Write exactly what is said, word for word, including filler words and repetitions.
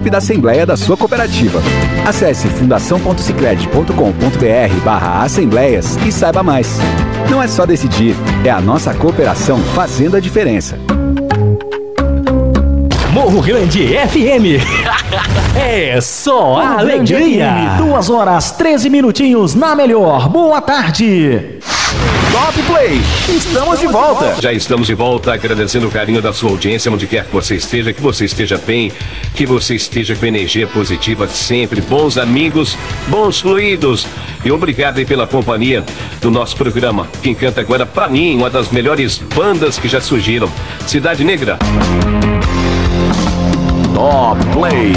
WhatsApp da Assembleia da sua cooperativa. Acesse fundação ponto sicredi ponto com ponto br barra assembleias e saiba mais. Não é só decidir, é a nossa cooperação fazendo a diferença. Morro Grande F M. É só Morro alegria. Duas horas, treze minutinhos na melhor. Boa tarde. Top Play, estamos de volta. Já estamos de volta, agradecendo o carinho da sua audiência, onde quer que você esteja, que você esteja bem, que você esteja com energia positiva sempre, bons amigos, bons fluidos. E obrigado aí pela companhia do nosso programa, que encanta agora, pra mim, uma das melhores bandas que já surgiram, Cidade Negra. Top Play.